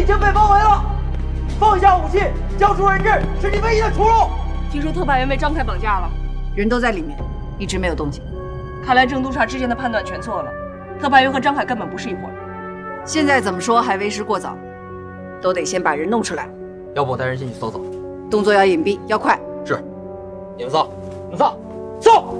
经被包围了，放下武器，交出人质是你唯一的出路。 听说特派员被张凯绑架了，人都在里面，一直没有动静。看来郑督察之前的判断全错了，特派员和张凯根本不是一伙人。现在怎么说还为时过早，都得先把人弄出来。 要不我带人进去搜搜？ 动作要隐蔽，要快。 是，你们搜， 走。